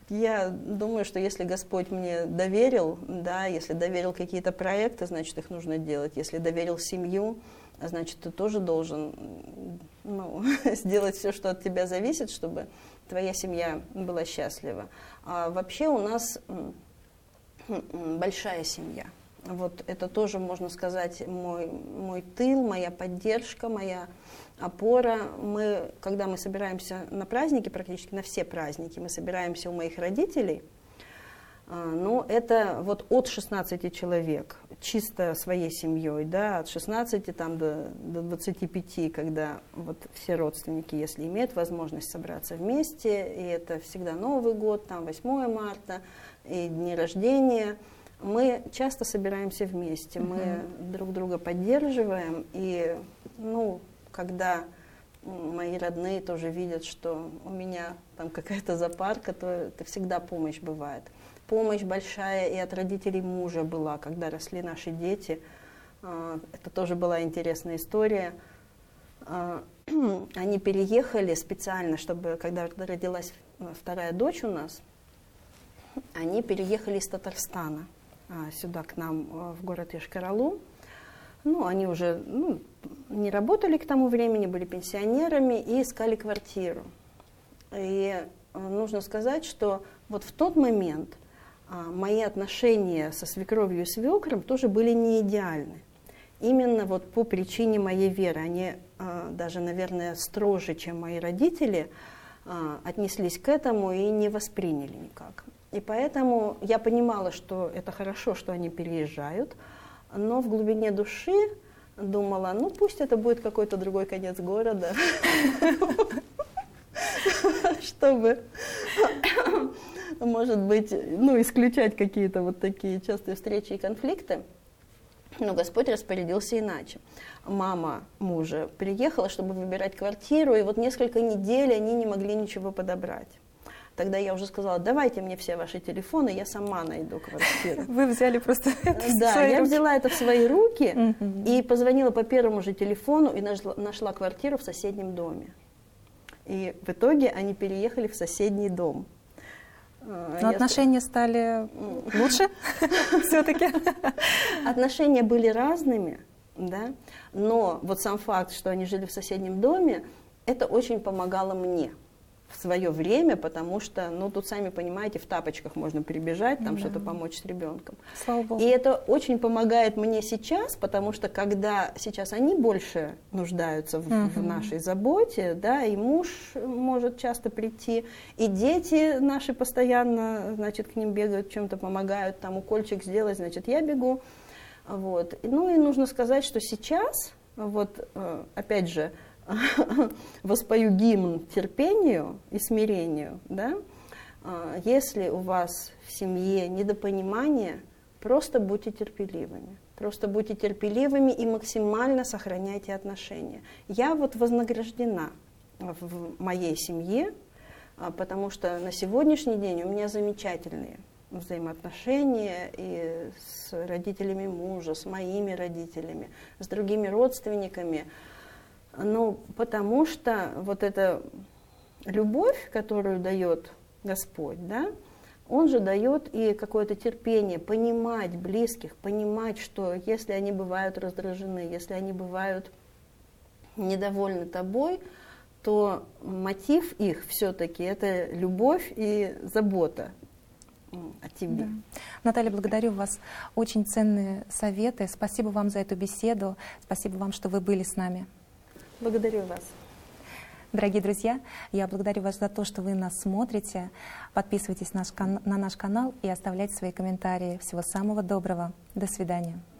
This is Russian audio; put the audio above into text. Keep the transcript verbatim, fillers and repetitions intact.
Я думаю, что если Господь мне доверил, да, если доверил какие-то проекты, значит, их нужно делать. Если доверил семью, значит, ты тоже должен, ну, сделать все, что от тебя зависит, чтобы твоя семья была счастлива. А вообще у нас большая семья. Вот это тоже, можно сказать, мой, мой тыл, моя поддержка, моя опора. Мы, когда мы собираемся на праздники, практически на все праздники, мы собираемся у моих родителей, но это вот от шестнадцати человек, чисто своей семьей, да, от шестнадцати там, до, до двадцати пяти, когда вот все родственники, если имеют возможность собраться вместе, и это всегда Новый год, там восьмое марта, и дни рождения. Мы часто собираемся вместе, мы uh-huh. друг друга поддерживаем, и, ну, когда мои родные тоже видят, что у меня там какая-то запарка, то это всегда помощь бывает. Помощь большая и от родителей мужа была, когда росли наши дети. Это тоже была интересная история. Они переехали специально, чтобы, когда родилась вторая дочь у нас, они переехали из Татарстана сюда к нам, в город Йошкар-Олу. Ну, они уже ну, не работали к тому времени, были пенсионерами и искали квартиру. И нужно сказать, что вот в тот момент мои отношения со свекровью и свекром тоже были не идеальны. Именно вот по причине моей веры. Они даже, наверное, строже, чем мои родители, отнеслись к этому и не восприняли никак. И поэтому я понимала, что это хорошо, что они переезжают, но в глубине души думала, ну пусть это будет какой-то другой конец города, чтобы, может быть, ну, исключать какие-то вот такие частые встречи и конфликты. Но Господь распорядился иначе. Мама мужа приехала, чтобы выбирать квартиру, и вот несколько недель они не могли ничего подобрать. Тогда я уже сказала, давайте мне все ваши телефоны, я сама найду квартиру. Вы взяли просто это в Да, свои я руки. взяла это в свои руки и позвонила по первому же телефону и нашла, нашла квартиру в соседнем доме. И в итоге они переехали в соседний дом. Но я отношения ст... стали лучше все-таки? Отношения были разными, да, но вот сам факт, что они жили в соседнем доме, это очень помогало мне в свое время, потому что, ну, тут, сами понимаете, в тапочках можно прибежать, там да. что-то помочь с ребенком. Слава Богу. И это очень помогает мне сейчас, потому что когда сейчас они больше нуждаются в, uh-huh. в нашей заботе, да, и муж может часто прийти, и дети наши постоянно, значит, к ним бегают, чем-то помогают, там укольчик сделать, значит, я бегу. Вот. Ну и нужно сказать, что сейчас, вот, опять же, воспою гимн терпению и смирению, да? Если у вас в семье недопонимание, просто будьте терпеливыми. Просто будьте терпеливыми и максимально сохраняйте отношения. Я вот вознаграждена в моей семье, потому что на сегодняшний день у меня замечательные взаимоотношения и с родителями мужа, с моими родителями, с другими родственниками. Ну, потому что вот эта любовь, которую дает Господь, да, Он же дает и какое-то терпение, понимать близких, понимать, что если они бывают раздражены, если они бывают недовольны тобой, то мотив их все-таки это любовь и забота о тебе. Да. Наталья, благодарю вас. Очень ценные советы. Спасибо вам за эту беседу. Спасибо вам, что вы были с нами. Благодарю вас. Дорогие друзья, я благодарю вас за то, что вы нас смотрите. Подписывайтесь на наш канал и оставляйте свои комментарии. Всего самого доброго. До свидания.